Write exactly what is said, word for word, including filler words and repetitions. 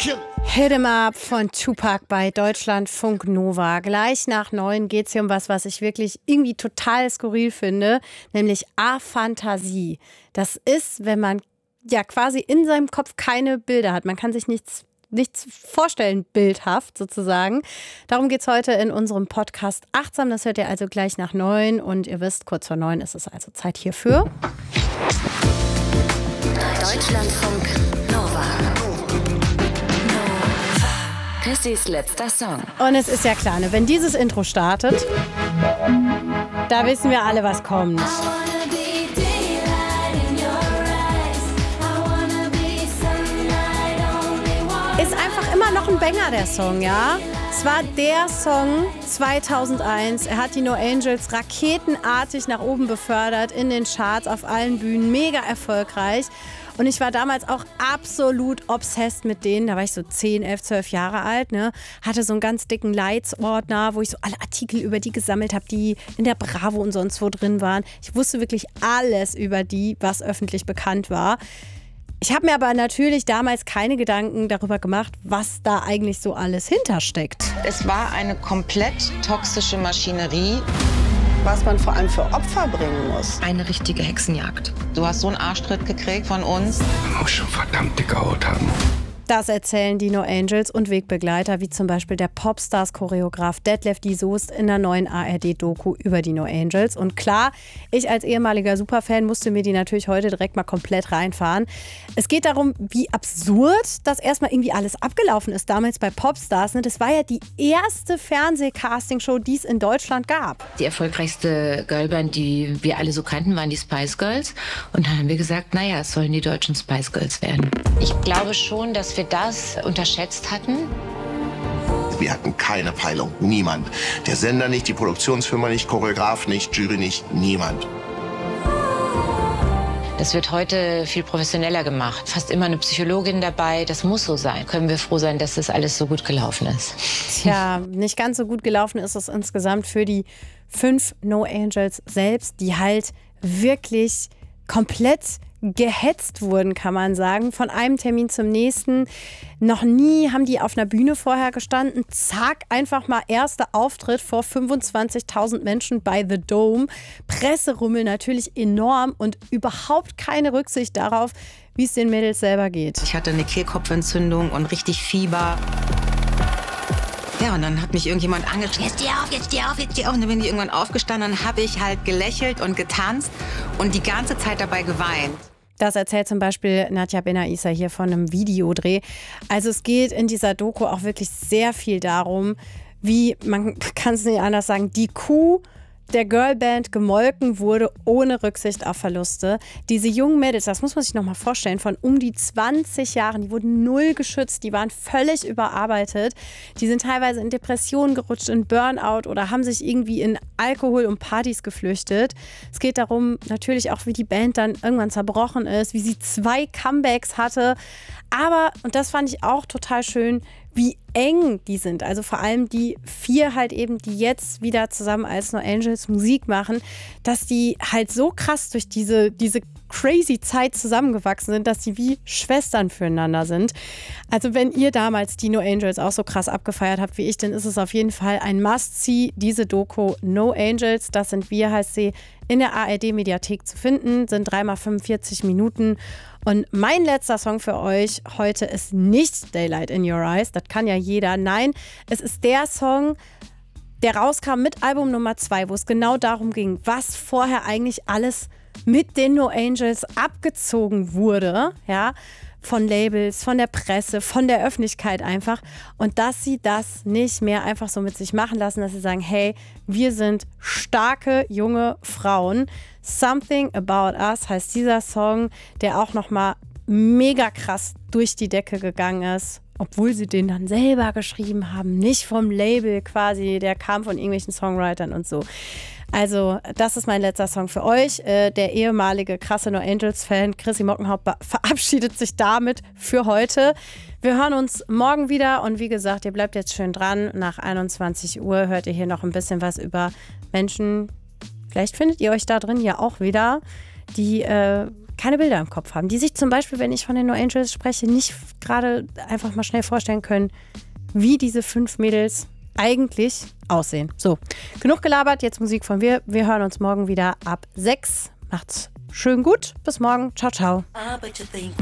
Hit 'em Up von Tupac bei Deutschlandfunk Nova. Gleich nach neun geht es hier um was, was ich wirklich irgendwie total skurril finde, nämlich Aphantasie. Das ist, wenn man ja quasi in seinem Kopf keine Bilder hat. Man kann sich nichts, nichts vorstellen, bildhaft sozusagen. Darum geht es heute in unserem Podcast Achtsam. Das hört ihr also gleich nach neun. Und ihr wisst, kurz vor neun ist es also Zeit hierfür. Deutschlandfunk Nova. Chrissys letzter Song. Und es ist ja klar, ne, wenn dieses Intro startet, da wissen wir alle, was kommt. Ist einfach immer noch ein Banger, der Song, ja? Es war der Song zweitausendeins. Er hat die No Angels raketenartig nach oben befördert in den Charts, auf allen Bühnen, mega erfolgreich. Und ich war damals auch absolut obsessed mit denen. Da war ich so zehn, elf, zwölf Jahre alt. Ne? Hatte so einen ganz dicken Lights-Ordner, wo ich so alle Artikel über die gesammelt habe, die in der Bravo und sonst wo drin waren. Ich wusste wirklich alles über die, was öffentlich bekannt war. Ich habe mir aber natürlich damals keine Gedanken darüber gemacht, was da eigentlich so alles hintersteckt. Es war eine komplett toxische Maschinerie. Was man vor allem für Opfer bringen muss. Eine richtige Hexenjagd. Du hast so einen Arschtritt gekriegt von uns. Man muss schon verdammt dicke Haut haben. Das erzählen die No Angels und Wegbegleiter, wie zum Beispiel der Popstars-Choreograf Detlef D. Soest in der neuen A R D-Doku über die No Angels. Und klar, ich als ehemaliger Superfan musste mir die natürlich heute direkt mal komplett reinfahren. Es geht darum, wie absurd das erstmal irgendwie alles abgelaufen ist, damals bei Popstars. Das war ja die erste Fernseh-Casting-Show, die es in Deutschland gab. Die erfolgreichste Girlband, die wir alle so kannten, waren die Spice Girls. Und dann haben wir gesagt, naja, es sollen die deutschen Spice Girls werden. Ich glaube schon, dass wir das unterschätzt hatten. Wir hatten keine Peilung, niemand. Der Sender nicht, die Produktionsfirma nicht, Choreograf nicht, Jury nicht, niemand. Das wird heute viel professioneller gemacht. Fast immer eine Psychologin dabei. Das muss so sein. Können wir froh sein, dass das alles so gut gelaufen ist. Tja, nicht ganz so gut gelaufen ist es insgesamt für die fünf No Angels selbst, die halt wirklich komplett gehetzt wurden, kann man sagen, von einem Termin zum nächsten. Noch nie haben die auf einer Bühne vorher gestanden. Zack, einfach mal erster Auftritt vor fünfundzwanzigtausend Menschen bei The Dome. Presserummel natürlich enorm und überhaupt keine Rücksicht darauf, wie es den Mädels selber geht. Ich hatte eine Kehlkopfentzündung und richtig Fieber. Ja, und dann hat mich irgendjemand angeschrien, jetzt steh auf, jetzt steh auf, jetzt steh auf. Und dann bin ich irgendwann aufgestanden und habe ich halt gelächelt und getanzt und die ganze Zeit dabei geweint. Das erzählt zum Beispiel Nadja Benaissa hier von einem Videodreh. Also es geht in dieser Doku auch wirklich sehr viel darum, wie, man kann es nicht anders sagen, die Kuh der Girlband gemolken wurde, ohne Rücksicht auf Verluste. Diese jungen Mädels, das muss man sich nochmal vorstellen, von um die zwanzig Jahren, die wurden null geschützt, die waren völlig überarbeitet. Die sind teilweise in Depressionen gerutscht, in Burnout oder haben sich irgendwie in Alkohol und Partys geflüchtet. Es geht darum, natürlich auch, wie die Band dann irgendwann zerbrochen ist, wie sie zwei Comebacks hatte. Aber, und das fand ich auch total schön, wie eng die sind. Also vor allem die vier halt eben, die jetzt wieder zusammen als No Angels Musik machen, dass die halt so krass durch diese, diese crazy Zeit zusammengewachsen sind, dass die wie Schwestern füreinander sind. Also wenn ihr damals die No Angels auch so krass abgefeiert habt wie ich, dann ist es auf jeden Fall ein Must-See, diese Doku No Angels, das sind wir, heißt sie, in der A R D-Mediathek zu finden, sind dreimal fünfundvierzig Minuten. Und mein letzter Song für euch heute ist nicht Daylight in Your Eyes, das kann ja jeder. Nein, es ist der Song, der rauskam mit Album Nummer zwei, wo es genau darum ging, was vorher eigentlich alles mit den No Angels abgezogen wurde, ja, von Labels, von der Presse, von der Öffentlichkeit einfach. Und dass sie das nicht mehr einfach so mit sich machen lassen, dass sie sagen, hey, wir sind starke, junge Frauen. Something About Us heißt dieser Song, der auch nochmal mega krass durch die Decke gegangen ist. Obwohl sie den dann selber geschrieben haben, nicht vom Label quasi, der kam von irgendwelchen Songwritern und so. Also das ist mein letzter Song für euch. Äh, der ehemalige krasse No Angels-Fan Chrissy Mockenhaupt verabschiedet sich damit für heute. Wir hören uns morgen wieder und wie gesagt, ihr bleibt jetzt schön dran. Nach einundzwanzig Uhr hört ihr hier noch ein bisschen was über Menschen. Vielleicht findet ihr euch da drin ja auch wieder, die, äh, keine Bilder im Kopf haben, die sich zum Beispiel, wenn ich von den No Angels spreche, nicht gerade einfach mal schnell vorstellen können, wie diese fünf Mädels eigentlich aussehen. So, genug gelabert, jetzt Musik von wir. Wir hören uns morgen wieder ab sechs. Macht's schön gut. Bis morgen. Ciao, ciao.